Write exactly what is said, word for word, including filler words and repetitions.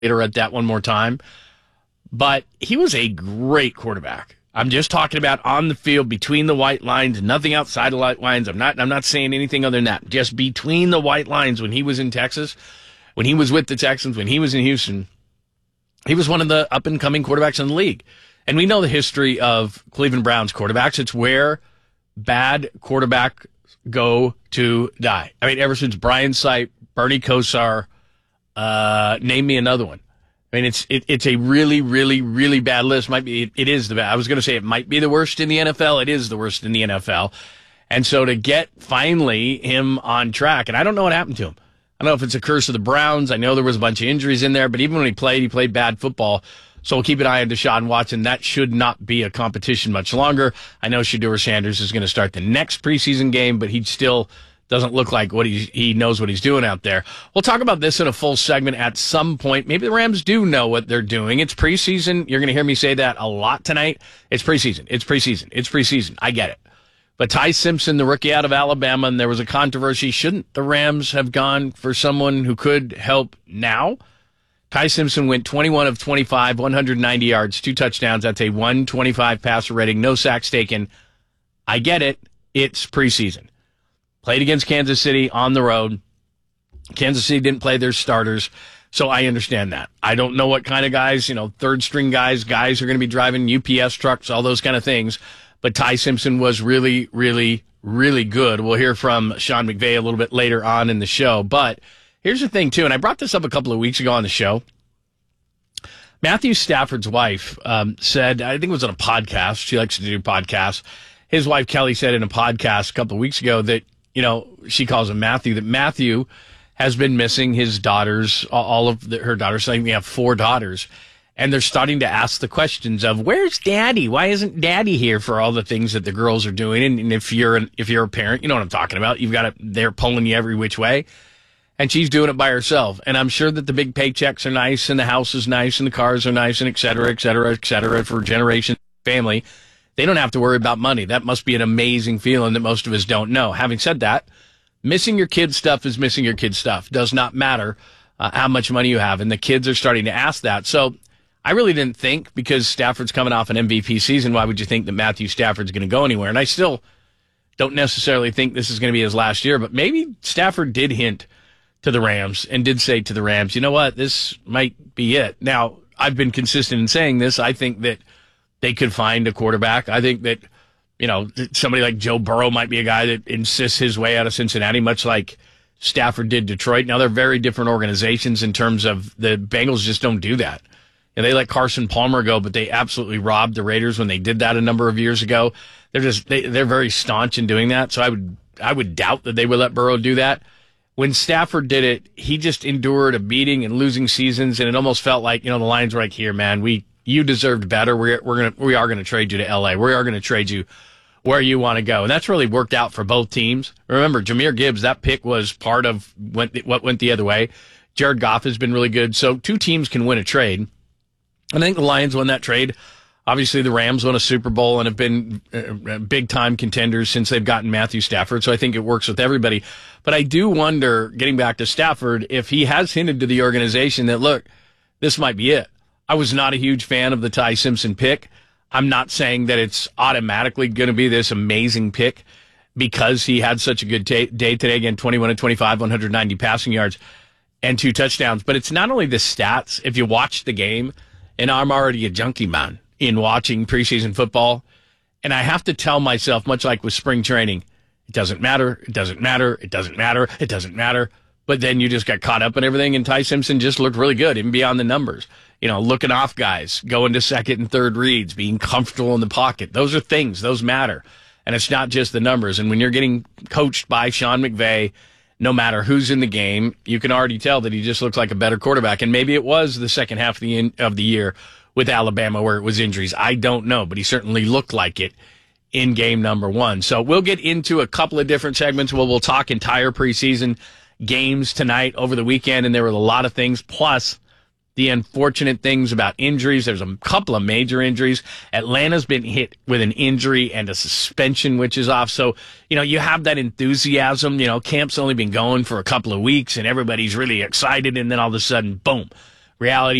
later at that one more time. But he was a great quarterback. I'm just talking about on the field, between the white lines, nothing outside the white lines. I'm not I'm not saying anything other than that. Just between the white lines when he was in Texas, when he was with the Texans, when he was in Houston, he was one of the up-and-coming quarterbacks in the league. And we know the history of Cleveland Browns quarterbacks. It's where bad quarterbacks go to die. I mean, ever since Brian Sipe, Bernie Kosar, uh, name me another one. I mean, it's it, it's a really, really, really bad list. Might be it, it is the bad. I was going to say it might be the worst in the N F L. It is the worst in the N F L. And so to get finally him on track, and I don't know what happened to him. I don't know if it's a curse of the Browns. I know there was a bunch of injuries in there, but even when he played, he played bad football. So we'll keep an eye on Deshaun Watson. That should not be a competition much longer. I know Shedeur Sanders is going to start the next preseason game, but he still doesn't look like what he he knows what he's doing out there. We'll talk about this in a full segment at some point. Maybe the Rams do know what they're doing. It's preseason. You're going to hear me say that a lot tonight. It's preseason. It's preseason. It's preseason. I get it. But Ty Simpson, the rookie out of Alabama, and there was a controversy. Shouldn't the Rams have gone for someone who could help now? Ty Simpson went twenty-one of twenty-five, one hundred ninety yards, two touchdowns. That's a one twenty-five passer rating, no sacks taken. I get it. It's preseason. Played against Kansas City on the road. Kansas City didn't play their starters, so I understand that. I don't know what kind of guys, you know, third-string guys, guys who are going to be driving U P S trucks, all those kind of things. But Ty Simpson was really, really, really good. We'll hear from Sean McVay a little bit later on in the show. But here's the thing, too, and I brought this up a couple of weeks ago on the show. Matthew Stafford's wife um, said, I think it was on a podcast. She likes to do podcasts. His wife, Kelly, said in a podcast a couple of weeks ago that, you know, she calls him Matthew, that Matthew has been missing his daughters, all of the, her daughters. I think we have four daughters. And they're starting to ask the questions of, where's daddy? Why isn't daddy here for all the things that the girls are doing? And, and if you're an, if you're a parent, you know what I'm talking about. You've got it, they're pulling you every which way. And she's doing it by herself. And I'm sure that the big paychecks are nice and the house is nice and the cars are nice and et cetera, et cetera, et cetera for generations family. They don't have to worry about money. That must be an amazing feeling that most of us don't know. Having said that, missing your kid's stuff is missing your kid's stuff. Does not matter uh, how much money you have. And the kids are starting to ask that. So I really didn't think, because Stafford's coming off an M V P season, why would you think that Matthew Stafford's going to go anywhere? And I still don't necessarily think this is going to be his last year. But maybe Stafford did hint to the Rams and did say to the Rams, you know what, this might be it. Now, I've been consistent in saying this. I think that they could find a quarterback. I think that, you know, somebody like Joe Burrow might be a guy that insists his way out of Cincinnati, much like Stafford did Detroit. Now, they're very different organizations in terms of the Bengals just don't do that. And they let Carson Palmer go, but they absolutely robbed the Raiders when they did that a number of years ago. They're just, they, they're very staunch in doing that. So I would, I would doubt that they would let Burrow do that. When Stafford did it, he just endured a beating and losing seasons, and it almost felt like, you know, the Lions were like, here, man, we, you deserved better. We're, we're gonna, we are gonna trade you to L A. We are gonna trade you where you want to go. And that's really worked out for both teams. Remember, Jahmyr Gibbs, that pick was part of went, what went the other way. Jared Goff has been really good. So two teams can win a trade. I think the Lions won that trade. Obviously, the Rams won a Super Bowl and have been uh, big-time contenders since they've gotten Matthew Stafford, so I think it works with everybody. But I do wonder, getting back to Stafford, if he has hinted to the organization that, look, this might be it. I was not a huge fan of the Ty Simpson pick. I'm not saying that it's automatically going to be this amazing pick because he had such a good t- day today. Again, twenty-one and twenty-five, one hundred ninety passing yards and two touchdowns. But it's not only the stats. If you watch the game, and I'm already a junkie man in watching preseason football, and I have to tell myself, much like with spring training, it doesn't matter, it doesn't matter, it doesn't matter, it doesn't matter. But then you just got caught up in everything, and Ty Simpson just looked really good, even beyond the numbers. You know, looking off guys, going to second and third reads, being comfortable in the pocket. Those are things, those matter. And it's not just the numbers. And when you're getting coached by Sean McVay, no matter who's in the game, you can already tell that he just looks like a better quarterback. And maybe it was the second half of the, in, of the year with Alabama where it was injuries. I don't know, but he certainly looked like it in game number one. So we'll get into a couple of different segments where we'll talk entire preseason games tonight over the weekend, and there were a lot of things, plus the unfortunate things about injuries. There's a couple of major injuries. Atlanta's been hit with an injury and a suspension, which is off. So, you know, you have that enthusiasm. You know, camp's only been going for a couple of weeks, and everybody's really excited, and then all of a sudden, boom, reality